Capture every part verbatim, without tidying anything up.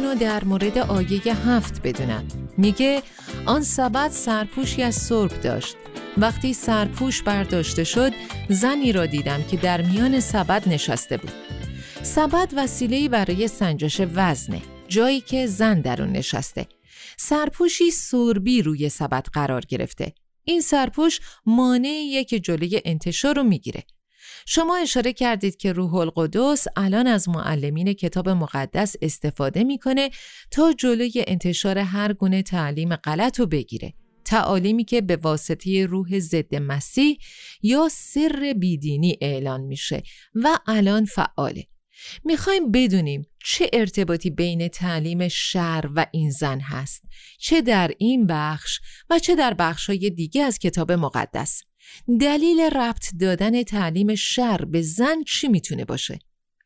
اینو در مورد آیه هفت بدونن. میگه آن سبت سرپوشی از سرب داشت. وقتی سرپوش برداشته شد، زنی را دیدم که در میان سبد نشسته بود. سبد وسیله‌ای برای سنجش وزنه، جایی که زن در اون نشسته. سرپوشی سربی روی سبد قرار گرفته. این سرپوش مانعیه که جلوی انتشار رو میگیره. شما اشاره کردید که روح القدس الان از معلمین کتاب مقدس استفاده میکنه تا جلوی انتشار هر گونه تعلیم غلط رو بگیره. تعالیمی که به واسطه روح ضد مسیح یا سر بیدینی اعلان میشه و الان فعاله. میخوایم بدونیم چه ارتباطی بین تعلیم شر و این زن هست، چه در این بخش و چه در بخش‌های دیگه از کتاب مقدس. دلیل ربط دادن تعلیم شر به زن چی میتونه باشه؟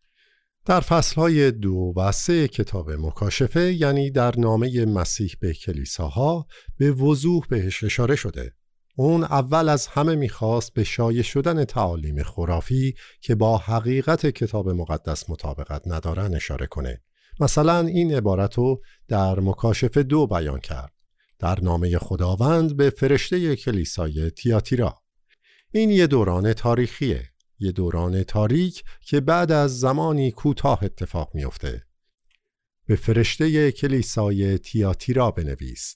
در فصلهای دو و سه کتاب مکاشفه، یعنی در نامه مسیح به کلیساها، به وضوح بهش اشاره شده. اون اول از همه میخواست به شایع شدن تعالیم خرافی که با حقیقت کتاب مقدس مطابقت ندارن اشاره کنه. مثلا این عبارت رو در مکاشفه دو بیان کرد: در نامه خداوند به فرشته کلیسای تیاتیرا. این یه دوران تاریخیه، یه دوران تاریک که بعد از زمانی کوتاه اتفاق میفته. به فرشته کلیسای تیاتیرا بنویس.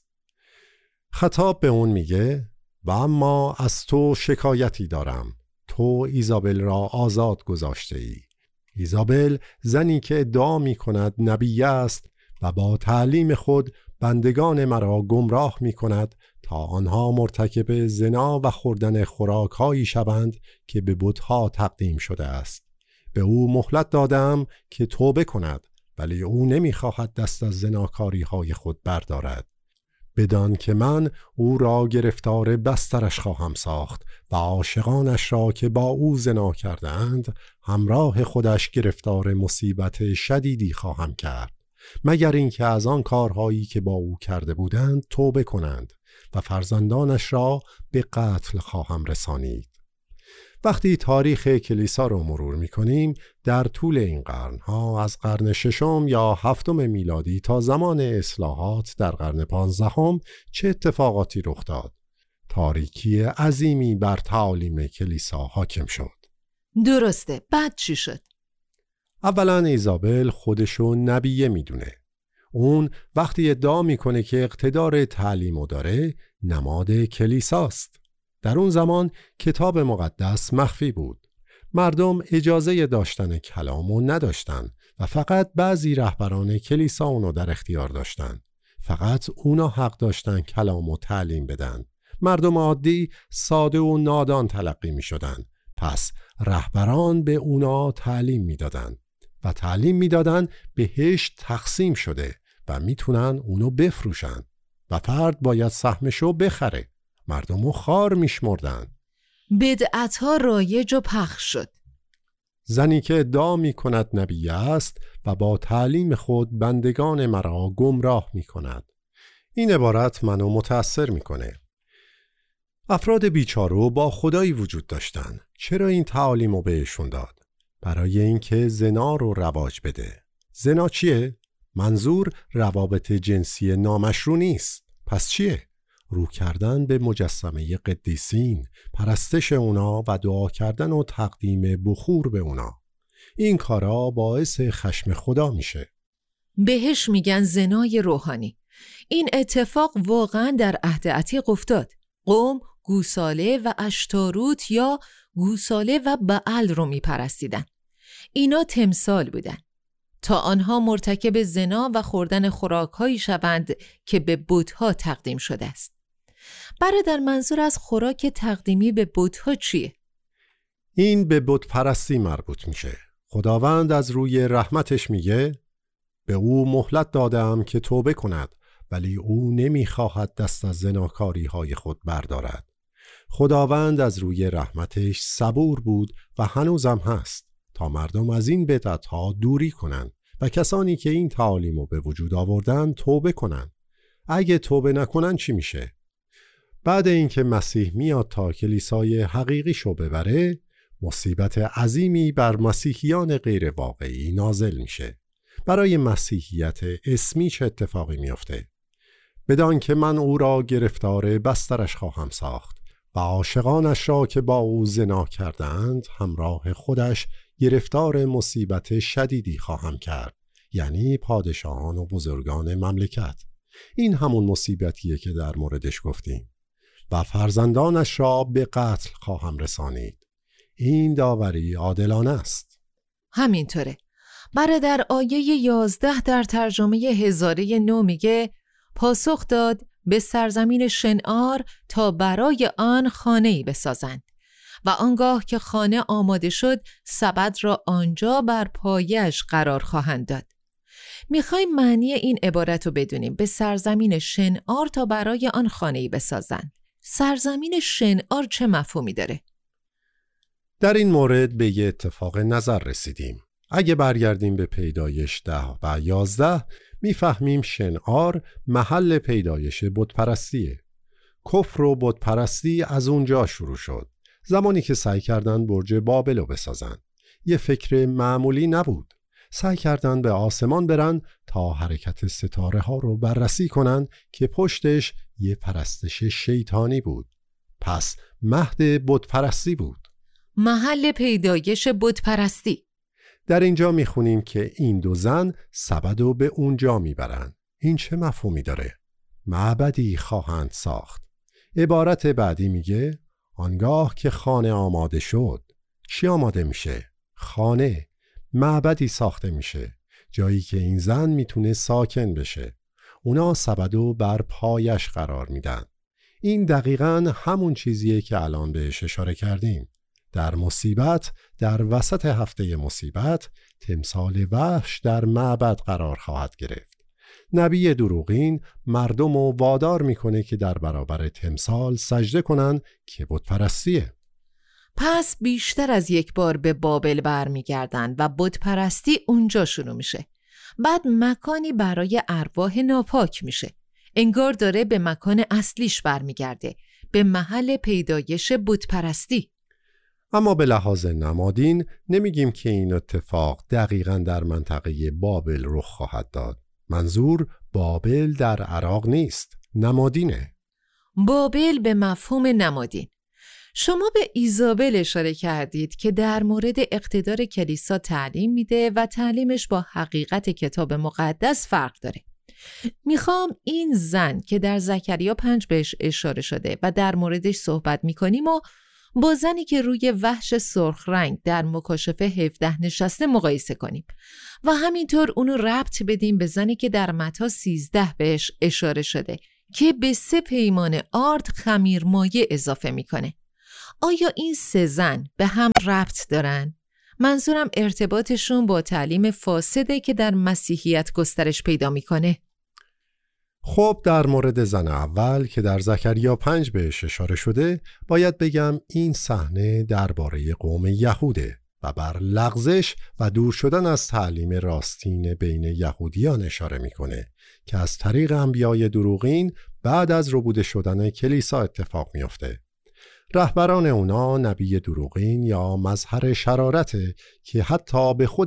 خطاب به اون میگه: و اما از تو شکایتی دارم، تو ایزابل را آزاد گذاشته ای. ایزابل زنی که ادعا می کند نبی است و با تعلیم خود بندگان مرا گمراه می کند تا آنها مرتکب زنا و خوردن خوراک هایی شوند که به بت‌ها تقدیم شده است. به او مهلت دادم که توبه کند، ولی او نمی خواهد دست از زناکاری های خود بردارد. بدان که من او را گرفتار بسترش خواهم ساخت و عاشقانش را که با او زنا کرده اند همراه خودش گرفتار مصیبت شدیدی خواهم کرد، مگر اینکه از آن کارهایی که با او کرده بودند توبه کنند و فرزندانش را به قتل خواهم رسانید. وقتی تاریخ کلیسا رو مرور می‌کنیم، در طول این قرن‌ها از قرن ششم یا هفتم میلادی تا زمان اصلاحات در قرن پانزدهم چه اتفاقاتی رخ داد؟ تاریکی عظیمی بر تعالیم کلیسا حاکم شد. درسته، بعد چی شد؟ اولا ایزابل خودشو نبیه میدونه. اون وقتی ادعا میکنه که اقتدار تعلیمو داره، نماد کلیساست. در اون زمان کتاب مقدس مخفی بود. مردم اجازه داشتن کلامو نداشتن و فقط بعضی رهبران کلیسا اونو در اختیار داشتن. فقط اونا حق داشتن کلامو تعلیم بدن. مردم عادی ساده و نادان تلقی می شدن. پس رهبران به اونا تعلیم می دادن و تعلیم می دادن بهش تقسیم شده و میتونن اونو بفروشن و فرد باید سهمشو بخره. مردمو خار میشمردن. بدعت‌ها رایج و پخش شد. زنی که ادعا می کند نبی است و با تعلیم خود بندگان مرا گمراه می کند. این عبارت منو متأثر می کنه. افراد بیچارو با خدایی وجود داشتن. چرا این تعالیمو بهشون داد؟ برای اینکه زنا رو رواج بده. زنا چیه؟ منظور روابط جنسی نامشروع نیست. پس چیه؟ رو کردن به مجسمه قدیسین، پرستش اونا و دعا کردن و تقدیم بخور به اونا. این کارا باعث خشم خدا میشه. بهش میگن زنای روحانی. این اتفاق واقعا در عهد عتیق افتاد. قوم گوساله و اشتاروت یا گوساله و بعل رو میپرستیدن. اینا تمثال بودن تا آنها مرتکب زنا و خوردن خوراک‌هایی شوند که به بت‌ها تقدیم شده است. برادر، منظور از خوراک تقدیمی به بت‌ها چیه؟ این به بت پرستی مربوط میشه. خداوند از روی رحمتش میگه به او مهلت دادم که توبه کند، ولی او نمیخواهد دست از زناکاری های خود بردارد. خداوند از روی رحمتش صبور بود و هنوزم هست تا مردم از این بدعت‌ها دوری کنند و کسانی که این تعالیمو به وجود آوردن توبه کنند. اگه توبه نکنن چی میشه؟ بعد اینکه مسیح میاد تا کلیسای حقیقیشو ببره، مصیبت عظیمی بر مسیحیان غیر واقعی نازل میشه. برای مسیحیت اسمی چه اتفاقی میفته؟ بدان که من او را گرفتار بسترش خواهم ساخت و عاشقانش را که با او زنا کردند همراه خودش گرفتار مصیبت شدیدی خواهم کرد، یعنی پادشاهان و بزرگان مملکت. این همون مصیبتیه که در موردش گفتیم. و فرزندانش را به قتل خواهم رسانید. این داوری عادلانه است. همینطوره. برادر آیه یازده در ترجمه هزاره نو میگه پاسخ داد به سرزمین شنعار تا برای آن خانه‌ای بسازند و آنگاه که خانه آماده شد سبد را آنجا بر پایش قرار خواهند داد. میخوایم معنی این عبارت رو بدونیم. به سرزمین شنعار تا برای آن خانه‌ای بسازند. سرزمین شنعار چه مفهومی داره؟ در این مورد به یه اتفاق نظر رسیدیم. اگه برگردیم به پیدایش ده و یازده میفهمیم شنعار محل پیدایش بتپرستیه. کفر و بتپرستی از اونجا شروع شد. زمانی که سعی کردن برج بابل رو بسازن. یه فکر معمولی نبود. سعی کردن به آسمان برن تا حرکت ستاره ها رو بررسی کنن که پشتش یه پرستش شیطانی بود. پس مهد بتپرستی بود. محل پیدایش بتپرستی. در اینجا میخونیم که این دو زن سبد رو به اونجا میبرن. این چه مفهومی داره؟ معبدی خواهند ساخت. عبارت بعدی میگه آنگاه که خانه آماده شد. چی آماده میشه؟ خانه. معبدی ساخته میشه. جایی که این زن میتونه ساکن بشه. اونا سبدو بر پایش قرار میدن. این دقیقاً همون چیزیه که الان بهش اشاره کردیم. در مصیبت، در وسط هفته مصیبت، تمثال وحش در معبد قرار خواهد گرفت. نبی دروغین مردم رو وادار میکنه که در برابر تمثال سجده کنن که بتپرستیه. پس بیشتر از یک بار به بابل برمیگردن و بتپرستی اونجا شروع میشه. بعد مکانی برای ارواح ناپاک میشه. انگار داره به مکان اصلیش برمیگرده، به محل پیدایش بتپرستی. اما به لحاظ نمادین نمیگیم که این اتفاق دقیقاً در منطقه بابل رخ خواهد داد. منظور بابل در عراق نیست، نمادینه. بابل به مفهوم نمادین. شما به ایزابل اشاره کردید که در مورد اقتدار کلیسا تعلیم میده و تعلیمش با حقیقت کتاب مقدس فرق داره. میخوام این زن که در زکریا پنج بهش اشاره شده و در موردش صحبت میکنیم و با زنی که روی وحش سرخ رنگ در مکاشفه هفده نشسته مقایسه کنیم و همینطور اونو ربط بدیم به زنی که در متی سیزده بهش اشاره شده که به سه پیمان آرد خمیر مایع اضافه میکنه. آیا این سه زن به هم ربط دارن؟ منظورم ارتباطشون با تعلیم فاسده که در مسیحیت گسترش پیدا میکنه. خب در مورد زن اول که در زکریا پنج بهش اشاره شده باید بگم این صحنه درباره قوم یهوده و بر لغزش و دور شدن از تعلیم راستین بین یهودیان اشاره میکنه که از طریق انبیای دروغین بعد از ربوده شدن کلیسا اتفاق میفته. رهبران اونا نبی دروغین یا مظهر شرارته که حتی به خود